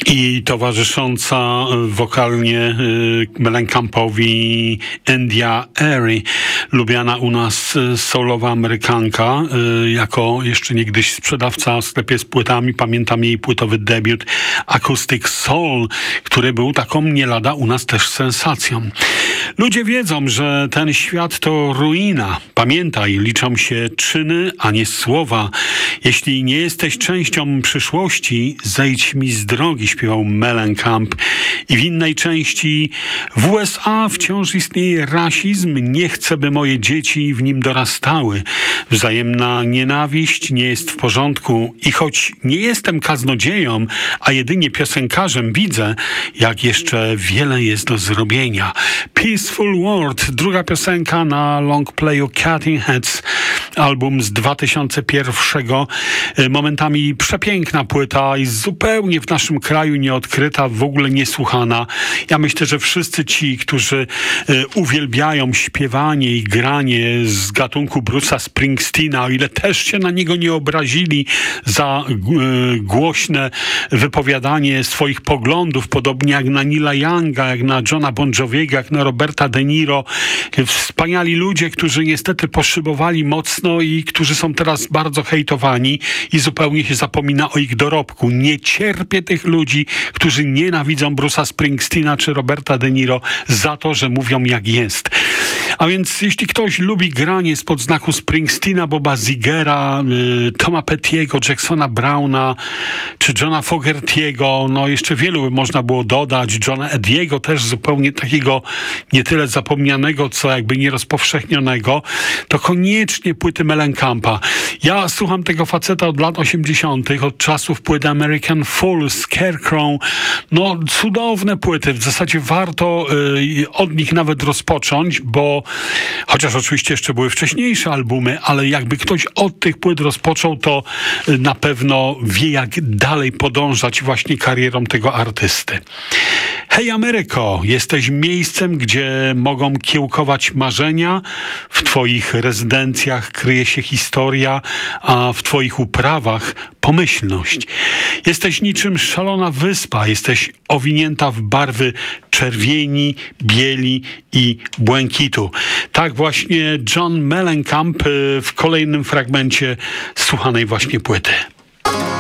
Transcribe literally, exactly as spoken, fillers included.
i towarzysząca wokalnie Mellenkampowi India Arie, lubiana u nas soulowa Amerykanka, jako jeszcze niegdyś sprzedawca w sklepie z płytami. Pamiętam jej płytowy debiut Acoustic Soul, który był taką nie lada u nas też sensacją. Ludzie wiedzą, że ten świat to ruina. Pamiętaj, liczą się czyny, a nie słowa. Jeśli nie jesteś częścią przyszłości, zejdź mi z drogi, śpiewał Mellencamp. I w innej części: w U S A wciąż istnieje rasizm, nie chcę, by moje dzieci w nim dorastały. Wzajemna nienawiść nie jest w porządku i choć nie jestem kaznodzieją, a jedynie piosenkarzem, widzę, jak jeszcze wiele jest do zrobienia. Peaceful World, druga piosenka na longplayu Cutting Heads, album z dwa tysiące pierwszego. Momentami przepiękna płyta i zupełnie w naszym kraju nieodkryta, w ogóle niesłuchana. Ja myślę, że wszyscy ci, którzy y, uwielbiają śpiewanie i granie z gatunku Bruce'a Springsteena, o ile też się na niego nie obrazili za y, głośne wypowiadanie swoich poglądów, podobnie jak na Neila Younga, jak na Johna Bon Joviego, jak na Roberta De Niro. Wspaniali ludzie, którzy niestety poszybowali mocno i którzy są teraz bardzo hejtowani i zupełnie się zapomina o ich dorobku. Nie cierpię tych ludzi, którzy nienawidzą Bruce'a Springsteena czy Roberta De Niro za to, że mówią jak jest. A więc jeśli ktoś lubi granie spod znaku Springsteena, Boba Zigera, y, Toma Pettiego, Jacksona Browna czy Johna Fogerty'ego, no jeszcze wielu by można było dodać, Johna Ediego, też zupełnie takiego nie tyle zapomnianego, co jakby nierozpowszechnionego, to koniecznie płyty Mellencampa. Ja słucham tego faceta od lat osiemdziesiątych, od czasów płyty American Fool, Scarecrow. No cudowne płyty, w zasadzie warto y, od nich nawet rozpocząć, bo chociaż oczywiście jeszcze były wcześniejsze albumy, ale jakby ktoś od tych płyt rozpoczął, to y, na pewno wie, jak dalej podążać właśnie karierą tego artysty. Hej Ameryko, jesteś miejscem, gdzie mogą kiełkować marzenia, w twoich rezydencjach kryje się historia, a w twoich uprawach pomyślność. Jesteś niczym szalona wyspa, jesteś owinięta w barwy czerwieni, bieli i błękitu. Tak właśnie John Mellencamp w kolejnym fragmencie słuchanej właśnie płyty.